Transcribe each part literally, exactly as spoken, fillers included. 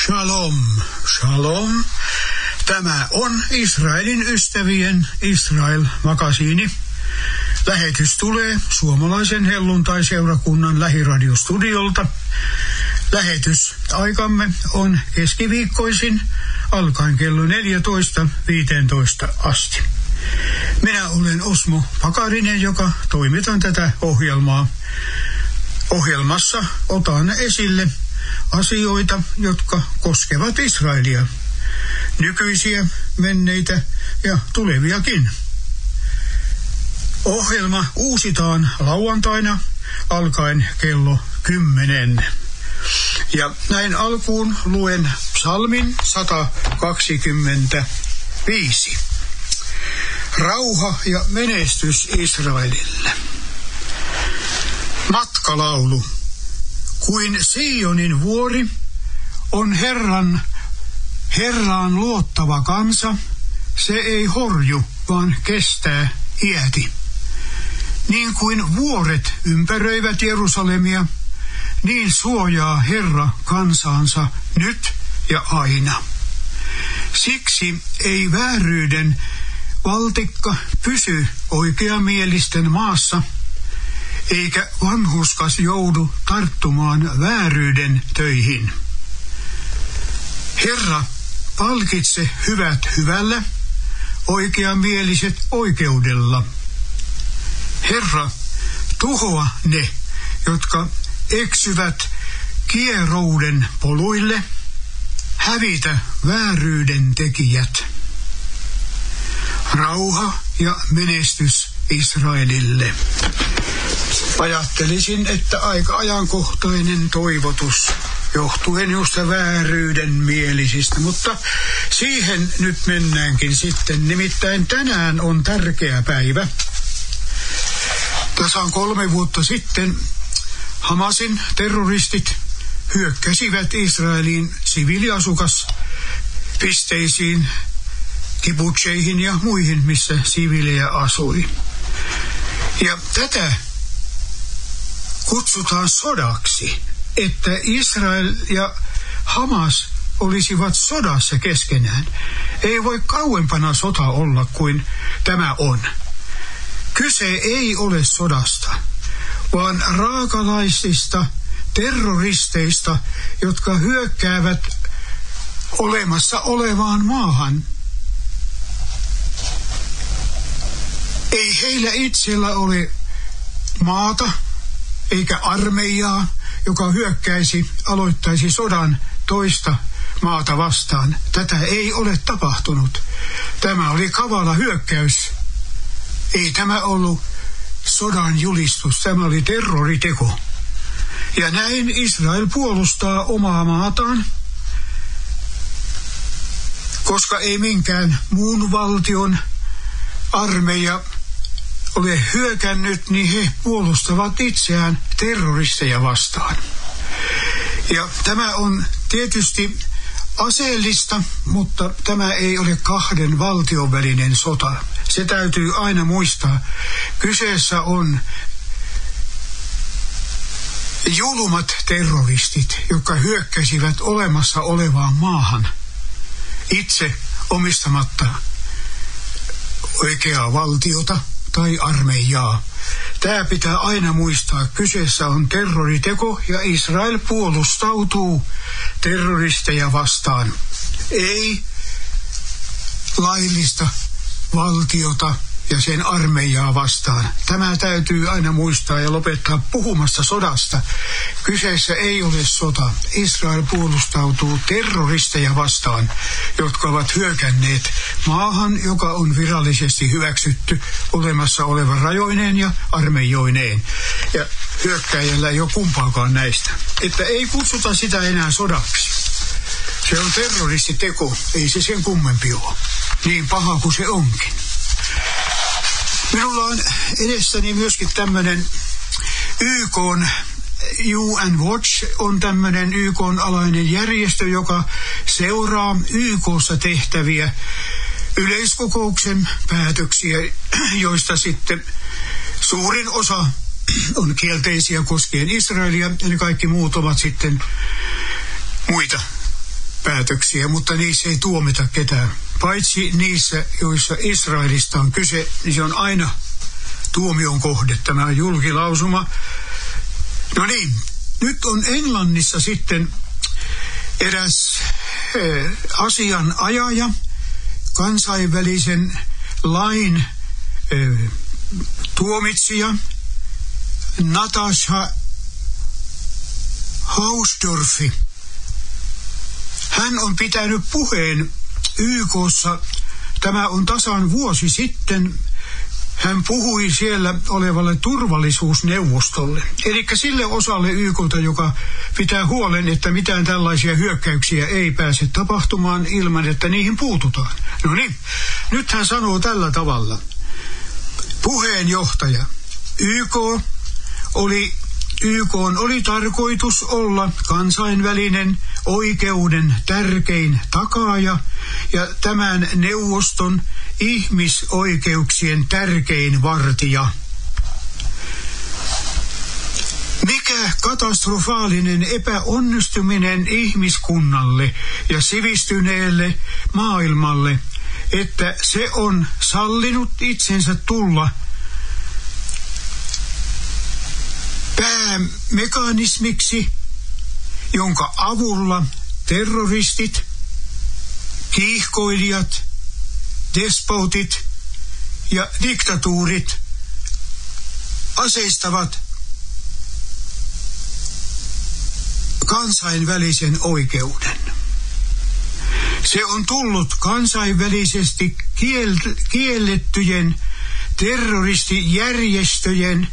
Shalom, shalom. Tämä on Israelin ystävien Israel-makasiini. Lähetys tulee suomalaisen helluntaiseurakunnan lähiradiostudiolta. Lähetysaikamme on keskiviikkoisin alkaen kello neljätoista viisitoista asti. Minä olen Osmo Pakarinen, joka toimitan tätä ohjelmaa. Ohjelmassa otan esille asioita, jotka koskevat Israelia, nykyisiä, menneitä ja tuleviakin. Ohjelma uusitaan lauantaina alkaen kello kymmenen. Ja näin alkuun luen psalmin sata kaksikymmentäviisi. Rauha ja menestys Israelille. Matkalaulu. Kuin Sionin vuori on Herran, Herraan luottava kansa, se ei horju, vaan kestää iäti. Niin kuin vuoret ympäröivät Jerusalemia, niin suojaa Herra kansaansa nyt ja aina. Siksi ei vääryyden valtikka pysy oikeamielisten maassa, eikä vanhurskas joudu tarttumaan vääryyden töihin. Herra, palkitse hyvät hyvällä, oikeamieliset oikeudella. Herra, tuhoa ne, jotka eksyvät kierouden poluille, hävitä vääryyden tekijät. Rauha ja menestys Israelille. Ajattelisin, että aika ajankohtainen toivotus johtuen just vääryyden mielisistä, mutta siihen nyt mennäänkin sitten. Nimittäin tänään on tärkeä päivä. Tasan kolme vuotta sitten Hamasin terroristit hyökkäsivät Israelin siviiliasukaspisteisiin, kibutseihin ja muihin, missä siviilejä asui. Ja tätä kutsutaan sodaksi, että Israel ja Hamas olisivat sodassa keskenään. Ei voi kauempana sota olla kuin tämä on. Kyse ei ole sodasta, vaan raakalaisista terroristeista, jotka hyökkäävät olemassa olevaan maahan. Ei heillä itsellä ole maata eikä armeijaa, joka hyökkäisi, aloittaisi sodan toista maata vastaan. Tätä ei ole tapahtunut. Tämä oli kavala hyökkäys. Ei tämä ollut sodan julistus, tämä oli terroriteko. Ja näin Israel puolustaa omaa maataan, koska ei minkään muun valtion armeija ole hyökännyt, niin he puolustavat itseään terroristeja vastaan. Ja tämä on tietysti aseellista, mutta tämä ei ole kahden valtion välinen sota. Se täytyy aina muistaa. Kyseessä on julmat terroristit, jotka hyökkäsivät olemassa olevaan maahan itse omistamatta oikeaa valtiota tai armeijaa. Tämä pitää aina muistaa. Kyseessä on terroriteko ja Israel puolustautuu terroristeja vastaan. Ei laillista valtiota ja sen armeijaa vastaan. Tämä täytyy aina muistaa ja lopettaa puhumasta sodasta. Kyseessä ei ole sota. Israel puolustautuu terroristeja vastaan, jotka ovat hyökänneet maahan, joka on virallisesti hyväksytty olemassa olevan rajoineen ja armeijoineen. Ja hyökkäjällä ei ole kumpaakaan näistä. Että ei kutsuta sitä enää sodaksi. Se on terroristiteko, ei se sen kummempi ole. Niin paha kuin se onkin. Minulla on edessäni myöskin tämmöinen Y K:n U N Watch on tämmöinen Y K:n alainen järjestö, joka seuraa Y K:ssa tehtäviä yleiskokouksen päätöksiä, joista sitten suurin osa on kielteisiä koskien Israelia ja ne kaikki muut ovat sitten muita päätöksiä, mutta niissä ei tuomita ketään. Paitsi niissä, joissa Israelista on kyse, niin se on aina tuomion kohde, tämä julkilausuma. No niin, nyt on Englannissa sitten eräs eh, asianajaja, kansainvälisen lain eh, tuomitsija, Natasha Hausdorff. Hän on pitänyt puheen Y K:ssa. Tämä on tasan vuosi sitten. Hän puhui siellä olevalle turvallisuusneuvostolle, eli sille osalle Y K:ta, joka pitää huolen, että mitään tällaisia hyökkäyksiä ei pääse tapahtumaan ilman, että niihin puututaan. No niin, nyt hän sanoo tällä tavalla. Puheenjohtaja, Y K oli, Y K:n oli tarkoitus olla kansainvälinen oikeuden tärkein takaaja ja tämän neuvoston ihmisoikeuksien tärkein vartija. Mikä katastrofaalinen epäonnistuminen ihmiskunnalle ja sivistyneelle maailmalle, että se on sallinut itsensä tulla päämekanismiksi, jonka avulla terroristit, kiihkoilijat, despotit ja diktatuurit aseistavat kansainvälisen oikeuden. Se on tullut kansainvälisesti kiel- kiellettyjen terroristijärjestöjen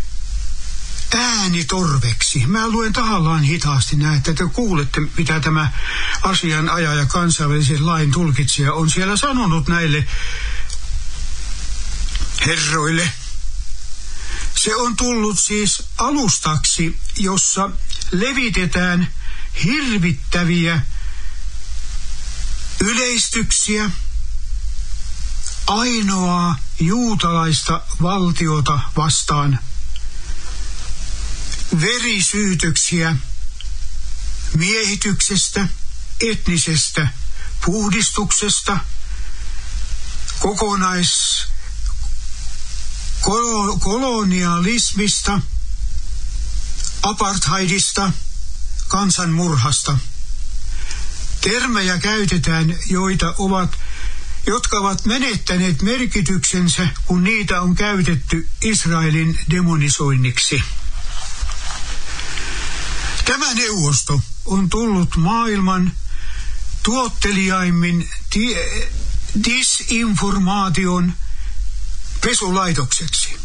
äänitorveksi. Mä luen tahallaan hitaasti näin, että te kuulette, mitä tämä asianajaja kansainvälisen lain tulkitsija on siellä sanonut näille herroille. Se on tullut siis alustaksi, jossa levitetään hirvittäviä yleistyksiä ainoaa juutalaista valtiota vastaan, verisyytöksiä miehityksestä, etnisestä puhdistuksesta, kokonais kolonialismista, apartheidista, kansanmurhasta. Termejä käytetään, joita ovat, jotka ovat menettäneet merkityksensä, kun niitä on käytetty Israelin demonisoinniksi. Tämä neuvosto on tullut maailman tuotteliaimmin di- disinformaation pesulaitokseksi,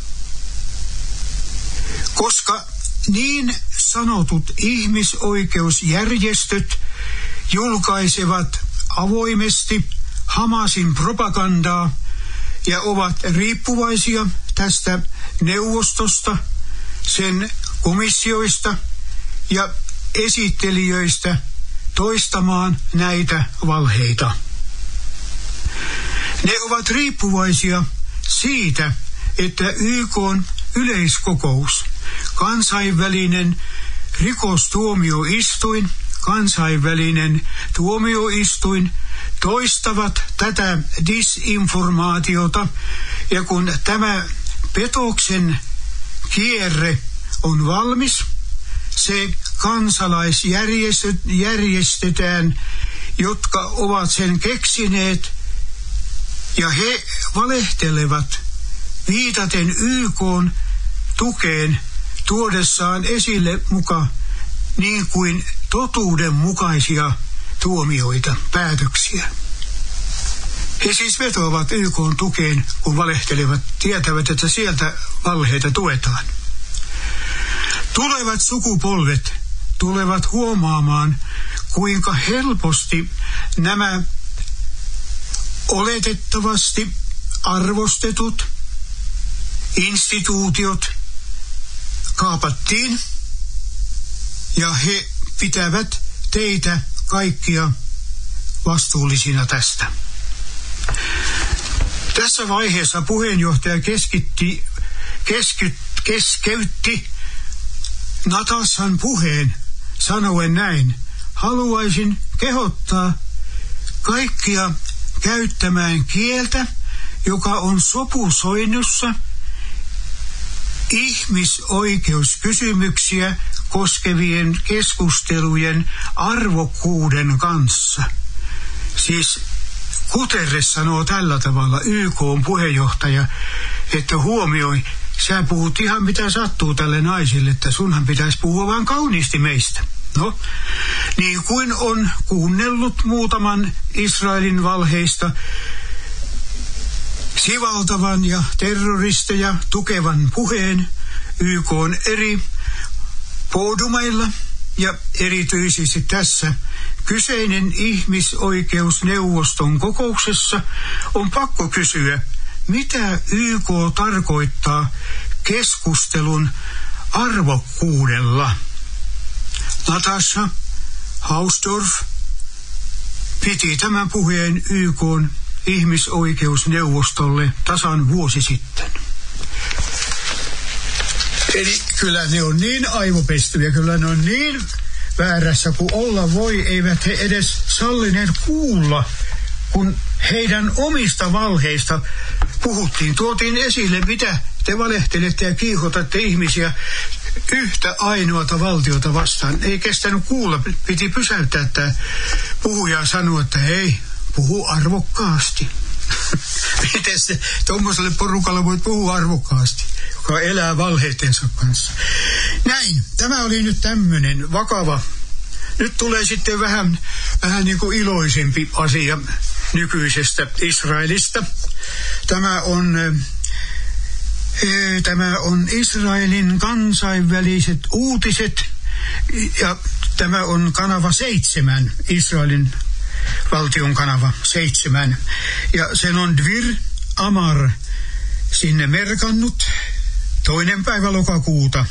koska niin sanotut ihmisoikeusjärjestöt julkaisevat avoimesti Hamasin propagandaa ja ovat riippuvaisia tästä neuvostosta, sen komissioista ja esittelijöistä toistamaan näitä valheita. Ne ovat riippuvaisia siitä, että Y K:n yleiskokous, kansainvälinen rikostuomioistuin, kansainvälinen tuomioistuin toistavat tätä disinformaatiota, ja kun tämä petoksen kierre on valmis, se kansalaisjärjestetään, jotka ovat sen keksineet, ja he valehtelevat viitaten Y K:n tukeen tuodessaan esille muka niin kuin totuudenmukaisia tuomioita, päätöksiä. He siis vetoavat Y K:n tukeen, kun valehtelevat, tietävät, että sieltä valheita tuetaan. Tulevat sukupolvet tulevat huomaamaan, kuinka helposti nämä oletettavasti arvostetut instituutiot kaapattiin, ja he pitävät teitä kaikkia vastuullisina tästä. Tässä vaiheessa puheenjohtaja keskitti, kesky, keskeytti Natashan puheen sanoen näin: haluaisin kehottaa kaikkia käyttämään kieltä, joka on sopusoinnussa ihmisoikeuskysymyksiä koskevien keskustelujen arvokkuuden kanssa. Siis Guterres sanoo tällä tavalla, Y K:n puheenjohtaja, että huomioi, sä puhut ihan mitä sattuu tälle naiselle, että sunhan pitäisi puhua vain kauniisti meistä. No, niin kuin on kuunnellut muutaman Israelin valheista sivaltavan ja terroristeja tukevan puheen Y K:n eri poodumeilla ja erityisesti tässä kyseinen ihmisoikeusneuvoston kokouksessa on pakko kysyä, mitä Y K tarkoittaa keskustelun arvokkuudella. Natasha Hausdorff piti tämän puheen Y K:n ihmisoikeusneuvostolle tasan vuosi sitten. Eli kyllä ne on niin aivopestyjä, kyllä ne on niin väärässä kuin olla voi, eivät he edes sallineet kuulla, kun heidän omista valheista puhuttiin. Tuotiin esille, mitä te valehtelette ja kiihotatte ihmisiä yhtä ainoata valtiota vastaan. Ei kestänyt kuulla, piti pysäyttää tämä puhuja ja sanoa, että hei, puhu arvokkaasti. Miten se tuommoiselle porukalle voit puhua arvokkaasti, joka elää valheitensa kanssa. Näin, tämä oli nyt tämmöinen vakava. Nyt tulee sitten vähän, vähän niin kuin iloisempi asia nykyisestä Israelista. Tämä on, ee, tämä on Israelin kansainväliset uutiset ja tämä on kanava seitsemän, Israelin valtion kanava seitsemän. Ja sen on Dvir Amar sinne merkannut toinen päivä lokakuuta.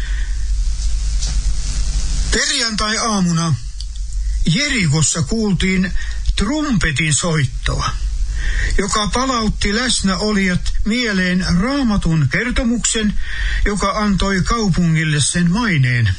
Perjantai-aamuna Jerikossa kuultiin trumpetin soittoa, joka palautti läsnäolijat mieleen Raamatun kertomuksen, joka antoi kaupungille sen maineen.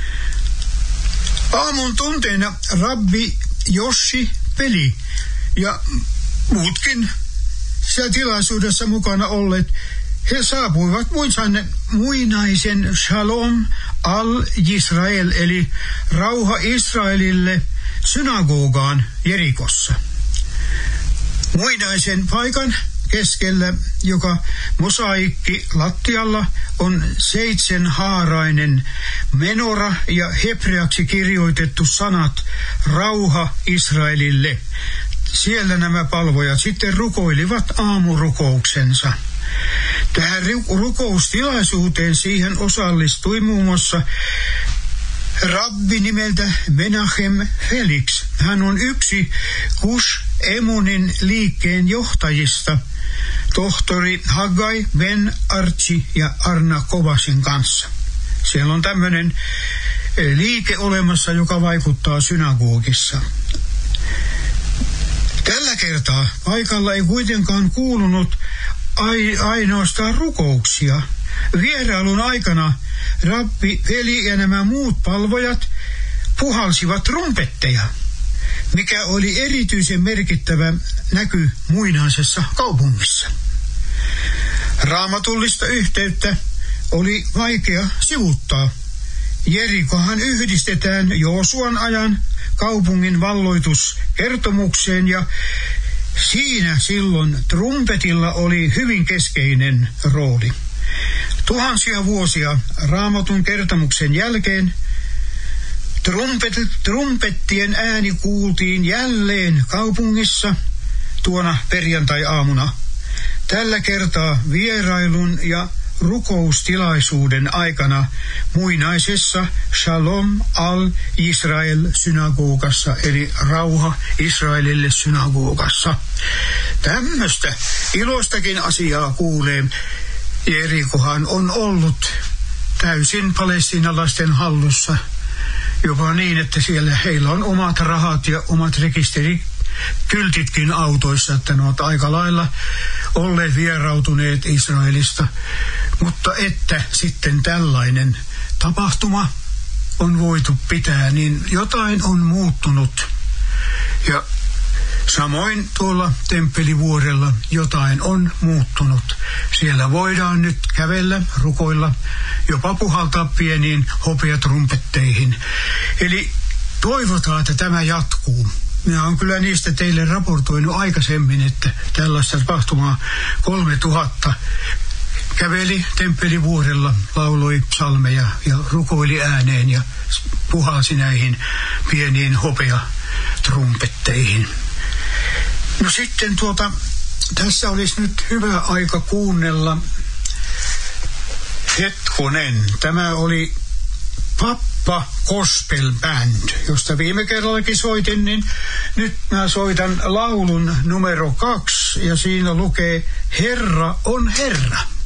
Aamun tunteina rabbi Joshi Peli ja muutkin siellä tilaisuudessa mukana olleet, he saapuivat muinaisen Shalom al-Israel, eli rauha Israelille, synagogaan Jerikossa. Muinaisen paikan keskellä, joka mosaikki lattialla, on seitsemänhaarainen menora ja hebreaksi kirjoitettu sanat rauha Israelille. Siellä nämä palvojat sitten rukoilivat aamurukouksensa. Tähän rukoustilaisuuteen siihen osallistui muun muassa rabbi nimeltä Menachem Felix. Hän on yksi Gush Emunin liikkeen johtajista, tohtori Haggai Ben Archi ja Arna Kovasin kanssa. Siellä on tämmöinen liike olemassa, joka vaikuttaa synagogissa. Tällä kertaa paikalla ei kuitenkaan kuulunut ainoastaan rukouksia. Vierailun aikana rabbi Veli ja nämä muut palvojat puhalsivat trumpetteja, mikä oli erityisen merkittävä näky muinaisessa kaupungissa. Raamatullista yhteyttä oli vaikea sivuuttaa. Jerikohan yhdistetään Joosuan ajan kaupungin valloituskertomukseen ja siinä silloin trumpetilla oli hyvin keskeinen rooli. Tuhansia vuosia Raamatun kertomuksen jälkeen trumpet, trumpettien ääni kuultiin jälleen kaupungissa tuona perjantai-aamuna. Tällä kertaa vierailun ja rukoustilaisuuden aikana muinaisessa Shalom al-Israel synagogassa, eli rauha Israelille synagogassa. Tämmöistä iloistakin asiaa kuulee. Jerikohan on ollut täysin palestiinalaisten hallussa, jopa niin, että siellä heillä on omat rahat ja omat rekisterikyltitkin autoissa, että ne ovat aika lailla olleet vierautuneet Israelista. Mutta että sitten tällainen tapahtuma on voitu pitää, niin jotain on muuttunut Ja samoin tuolla Temppelivuorella jotain on muuttunut. Siellä voidaan nyt kävellä, rukoilla, jopa puhaltaa pieniin hopeatrumpetteihin. Eli toivotaan, että tämä jatkuu. Minä olen kyllä niistä teille raportoinut aikaisemmin, että tällaista tapahtumaa kolmetuhatta käveli Temppelivuorella, lauloi psalmeja ja rukoili ääneen ja puhalsi näihin pieniin hopeatrumpetteihin. No sitten tuota, tässä olisi nyt hyvä aika kuunnella. Hetkonen, tämä oli Pappa Gospel Band, josta viime kerrallakin soitin, niin nyt mä soitan laulun numero kaksi ja siinä lukee Herra on Herra.